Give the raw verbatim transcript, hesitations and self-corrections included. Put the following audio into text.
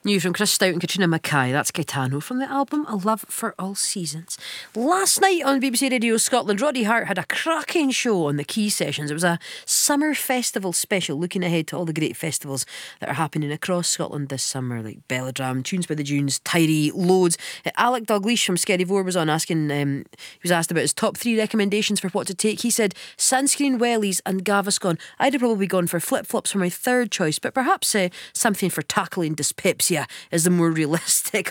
New from Chris Stout and Katrina Mackay. That's Gaetano from the album A Love for All Seasons. Last night on B B C Radio Scotland, Roddy Hart had a cracking show on the Key Sessions. It was a summer festival special, looking ahead to all the great festivals that are happening across Scotland this summer, like Belladram, Tunes by the Dunes, Tyree, loads. Uh, Alec Dalgleish from Skerryvore was on asking, um, he was asked about his top three recommendations for what to take. He said sunscreen, wellies and Gaviscon. I'd have probably gone for flip-flops for my third choice, but perhaps uh, something for tackling dyspepsia is the more realistic